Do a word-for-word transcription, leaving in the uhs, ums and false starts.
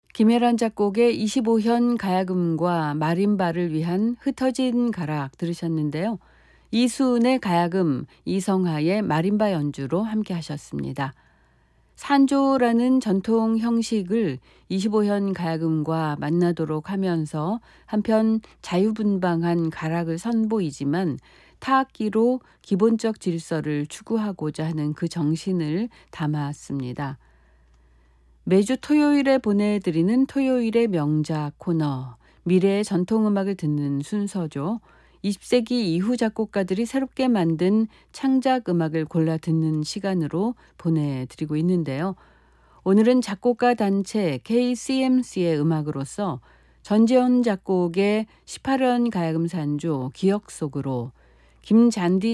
김혜란 작곡의 이십오 현 가야금과 마림바를 위한 흩어진 가락 들으셨는데요. 이수은의 가야금, 이성하의 마림바 연주로 함께 하셨습니다. 산조라는 전통 형식을 이십오 현 가야금과 만나도록 하면서 한편 자유분방한 가락을 선보이지만 타악기로 기본적 질서를 추구하고자 하는 그 정신을 담았습니다. 매주 토요일에 보내드리는 토요일의 명작 코너, 미래의 전통음악을 듣는 순서죠. 이십 세기 이후 작곡가들이 새롭게 만든 창작 음악을 골라 듣는 시간으로 보내드리고 있는데요. 오늘은 작곡가 단체 케이씨엠씨의 음악으로서 전지현 작곡의 십팔 현 가야금 산조 기억 속으로, 김잔디